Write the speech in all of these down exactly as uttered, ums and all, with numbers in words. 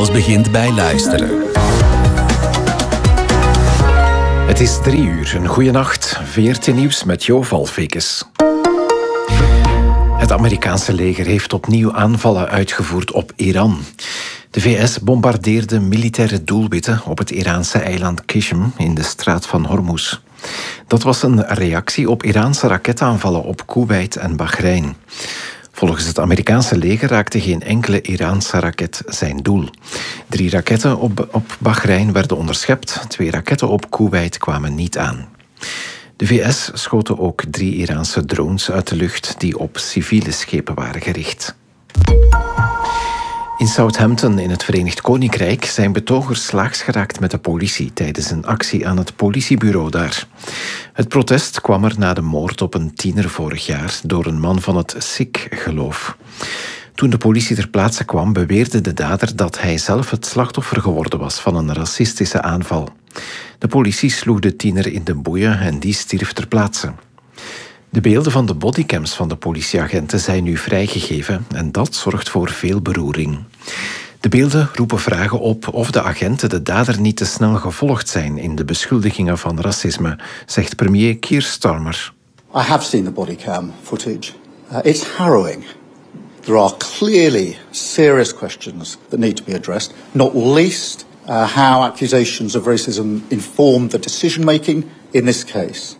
Alles begint bij luisteren. Het is drie uur. Een goeie nacht. V R T Nieuws met Jo Valfekes. Het Amerikaanse leger heeft opnieuw aanvallen uitgevoerd op Iran. De V S bombardeerde militaire doelwitten op het Iraanse eiland Qishm in de straat van Hormuz. Dat was een reactie op Iraanse raketaanvallen op Koeweit en Bahrein. Volgens het Amerikaanse leger raakte geen enkele Iraanse raket zijn doel. Drie raketten op, op Bahrein werden onderschept. Twee raketten op Koeweit kwamen niet aan. De V S schoten ook drie Iraanse drones uit de lucht die op civiele schepen waren gericht. In Southampton in het Verenigd Koninkrijk zijn betogers slaags geraakt met de politie tijdens een actie aan het politiebureau daar. Het protest kwam er na de moord op een tiener vorig jaar door een man van het Sikh-geloof. Toen de politie ter plaatse kwam, beweerde de dader dat hij zelf het slachtoffer geworden was van een racistische aanval. De politie sloeg de tiener in de boeien en die stierf ter plaatse. De beelden van de bodycams van de politieagenten zijn nu vrijgegeven en dat zorgt voor veel beroering. De beelden roepen vragen op of de agenten de dader niet te snel gevolgd zijn in de beschuldigingen van racisme, zegt premier Keir Starmer. I have seen the bodycam footage. Uh, it's harrowing. There are clearly serious questions that need to be addressed, not least uh, how accusations of racism informed the decision-making in this case.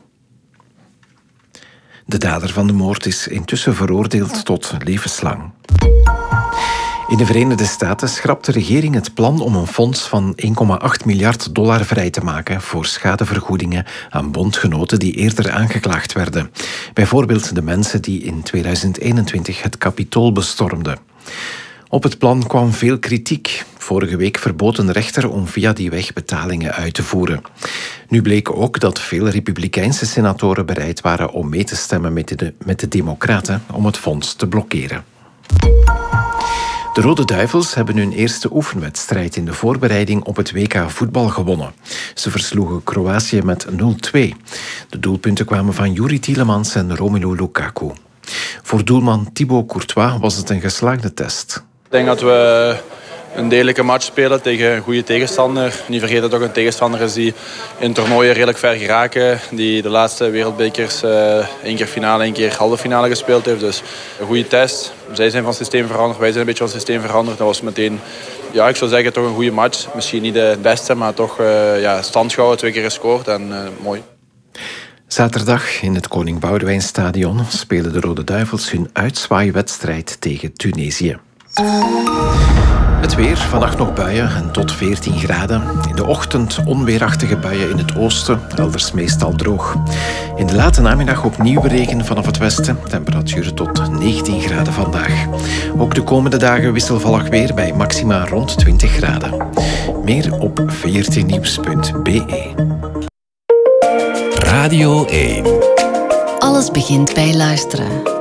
De dader van de moord is intussen veroordeeld tot levenslang. In de Verenigde Staten schrapt de regering het plan om een fonds van één komma acht miljard dollar vrij te maken voor schadevergoedingen aan bondgenoten die eerder aangeklaagd werden. Bijvoorbeeld de mensen die in tweeduizend eenentwintig het Capitool bestormden. Op het plan kwam veel kritiek. Vorige week verbood een rechter om via die weg betalingen uit te voeren. Nu bleek ook dat veel Republikeinse senatoren bereid waren om mee te stemmen met de, met de Democraten om het fonds te blokkeren. De Rode Duivels hebben hun eerste oefenwedstrijd in de voorbereiding op het W K voetbal gewonnen. Ze versloegen Kroatië met nul twee. De doelpunten kwamen van Youri Tielemans en Romelu Lukaku. Voor doelman Thibaut Courtois was het een geslaagde test. Ik denk dat we een degelijke match spelen tegen een goede tegenstander. Niet vergeten dat het ook een tegenstander is die in toernooien redelijk ver geraken. Die de laatste wereldbekers uh, één keer finale, één keer halve finale gespeeld heeft. Dus een goede test. Zij zijn van systeem veranderd, wij zijn een beetje van systeem veranderd. Dat was meteen, ja, ik zou zeggen, toch een goede match. Misschien niet de beste, maar toch uh, ja, stand gehouden, twee keer gescoord en uh, mooi. Zaterdag in het Koning Boudewijnstadion spelen de Rode Duivels hun uitzwaaiwedstrijd tegen Tunesië. Het weer, vannacht nog buien en tot veertien graden. In de ochtend onweerachtige buien in het oosten, elders meestal droog. In de late namiddag opnieuw regen vanaf het westen. Temperaturen tot negentien graden vandaag. Ook de komende dagen wisselvallig weer bij maxima rond twintig graden. Meer op v r t nieuws punt b e. Radio één. Alles begint bij luisteren.